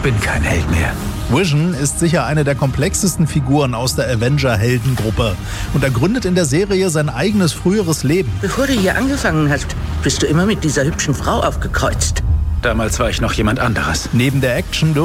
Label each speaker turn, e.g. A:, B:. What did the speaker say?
A: bin kein Held mehr.
B: Vision ist sicher eine der komplexesten Figuren aus der Avenger-Heldengruppe und er gründet in der Serie sein eigenes früheres Leben.
C: Bevor du hier angefangen hast, bist du immer mit dieser hübschen Frau aufgekreuzt.
A: Damals war ich noch jemand anderes.
B: Neben der Action